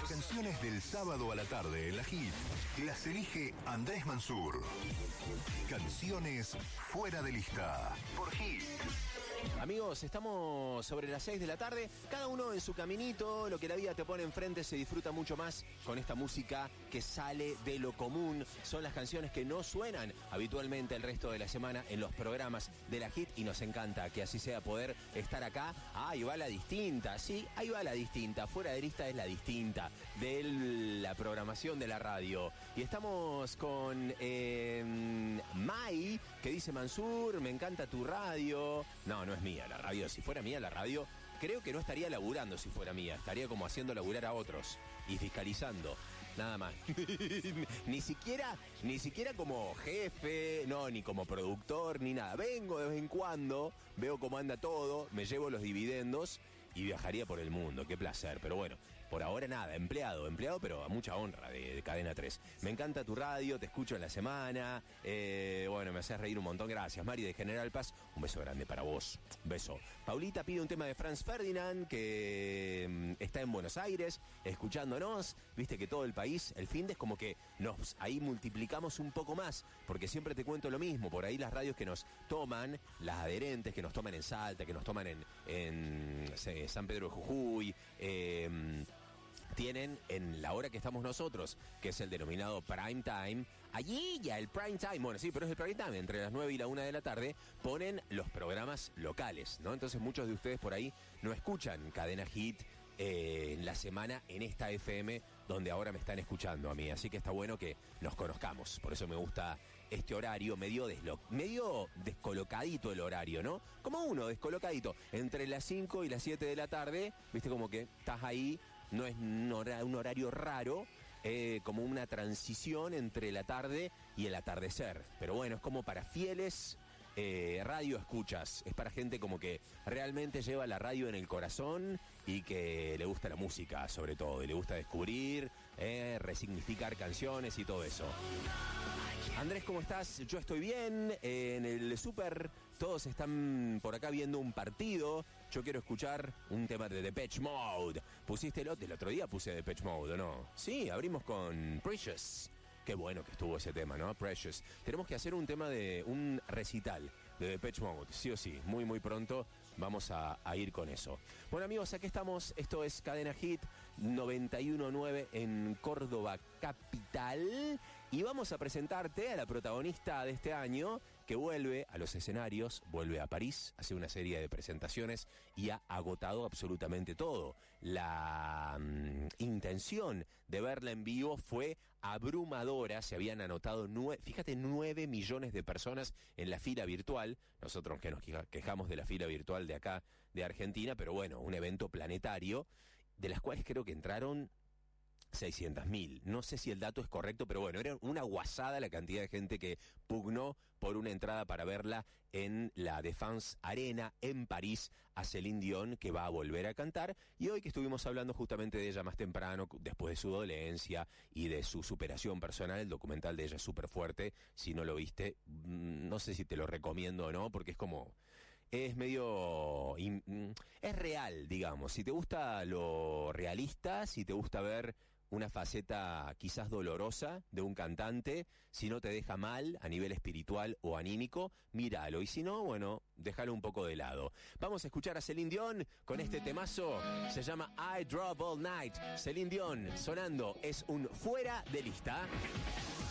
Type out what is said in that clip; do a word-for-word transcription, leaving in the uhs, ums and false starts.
canciones del sábado a la tarde en la Hit las elige Andrés Mansur. Canciones fuera de lista por Hit. Amigos, estamos sobre las seis de la tarde, cada uno en su caminito, lo que la vida te pone enfrente se disfruta mucho más con esta música que sale de lo común. Son las canciones que no suenan habitualmente el resto de la semana en los programas de la Hit y nos encanta que así sea poder estar acá. Ah, ahí va la distinta, sí, ahí va la distinta, fuera de lista es la distinta de la programación de la radio. Y estamos con eh, Mai, que dice: Mansur, me encanta tu radio. No, no es mía la radio. Si fuera mía la radio, creo que no estaría laburando si fuera mía. Estaría como haciendo laburar a otros y fiscalizando. Nada más. Ni siquiera, ni siquiera como jefe, no, ni como productor, ni nada. Vengo de vez en cuando, veo cómo anda todo, me llevo los dividendos y viajaría por el mundo. Qué placer. Pero bueno, por ahora nada, empleado, empleado, pero a mucha honra de, de Cadena tres. Me encanta tu radio, te escucho en la semana. Eh, bueno, me haces reír un montón. Gracias, Mari de General Paz. Un beso grande para vos. Un beso. Paulita pide un tema de Franz Ferdinand, que mm, está en Buenos Aires, escuchándonos. Viste que todo el país, el fin de es como que nos ahí multiplicamos un poco más, porque siempre te cuento lo mismo. Por ahí las radios que nos toman, las adherentes, que nos toman en Salta, que nos toman en, en eh, San Pedro de Jujuy, eh, tienen en la hora que estamos nosotros, que es el denominado prime time, allí ya el prime time, bueno sí, pero es el prime time, entre las nueve y la una de la tarde, ponen los programas locales, ¿no? Entonces muchos de ustedes por ahí no escuchan Cadena Hit eh, en la semana en esta F M donde ahora me están escuchando a mí, así que está bueno que nos conozcamos, por eso me gusta este horario medio, deslo- medio descolocadito el horario, ¿no? Como uno, descolocadito, entre las cinco y las siete de la tarde, viste como que estás ahí. No es un horario raro, eh, como una transición entre la tarde y el atardecer. Pero bueno, es como para fieles eh, radio escuchas. Es para gente como que realmente lleva la radio en el corazón y que le gusta la música, sobre todo. Y le gusta descubrir, eh, resignificar canciones y todo eso. Andrés, ¿cómo estás? Yo estoy bien. Eh, en el súper todos están por acá viendo un partido. Yo quiero escuchar un tema de Depeche Mode. ¿Pusiste el, el otro día? Puse Depeche Mode, ¿o no? Sí, abrimos con Precious. Qué bueno que estuvo ese tema, ¿no? Precious. Tenemos que hacer un tema de un recital de Depeche Mode, sí o sí. Muy, muy pronto vamos a, a ir con eso. Bueno, amigos, aquí estamos. Esto es Cadena Hit noventa y uno punto nueve en Córdoba capital. Y vamos a presentarte a la protagonista de este año, que vuelve a los escenarios, vuelve a París, hace una serie de presentaciones y ha agotado absolutamente todo. La mm, intención de verla en vivo fue abrumadora, se habían anotado, nueve, fíjate, nueve millones de personas en la fila virtual. Nosotros que nos quejamos de la fila virtual de acá, de Argentina, pero bueno, un evento planetario, de las cuales creo que entraron seiscientos mil. No sé si el dato es correcto, pero bueno, era una guasada la cantidad de gente que pugnó por una entrada para verla en la Défense Arena en París a Celine Dion, que va a volver a cantar. Y hoy que estuvimos hablando justamente de ella más temprano, después de su dolencia y de su superación personal, el documental de ella es súper fuerte. Si no lo viste, no sé si te lo recomiendo o no, porque es como... es medio... es real, digamos. Si te gusta lo realista, si te gusta ver una faceta quizás dolorosa de un cantante, si no te deja mal a nivel espiritual o anímico, míralo. Y si no, bueno, déjalo un poco de lado. Vamos a escuchar a Celine Dion con este temazo. Se llama I Drove All Night. Celine Dion sonando. Es un fuera de lista.